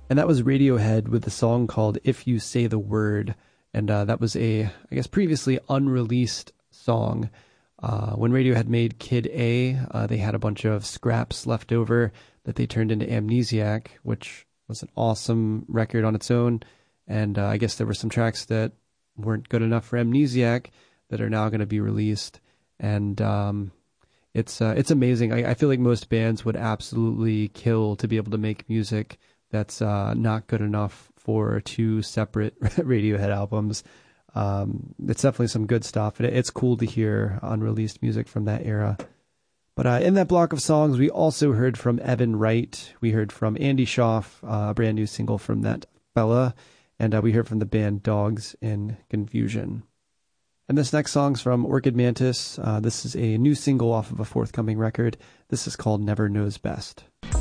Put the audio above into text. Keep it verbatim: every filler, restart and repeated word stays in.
And that was Radiohead with a song called If You Say the Word. And uh, that was a, I guess, previously unreleased song. Uh, when Radiohead made Kid A, uh, they had a bunch of scraps left over that they turned into Amnesiac, which was an awesome record on its own. And uh, I guess there were some tracks that weren't good enough for Amnesiac that are now going to be released. And um, it's uh, it's amazing. I, I feel like most bands would absolutely kill to be able to make music that's uh, not good enough for two separate Radiohead albums. Um, it's definitely some good stuff. And it's cool to hear unreleased music from that era. But uh, in that block of songs, we also heard from Evan Wright. We heard from Andy Schaaf, uh, a brand new single from that fella. And uh, we heard from the band Dogs in Confusion. And this next song's from Orchid Mantis. Uh, this is a new single off of a forthcoming record. This is called Never Knows Best.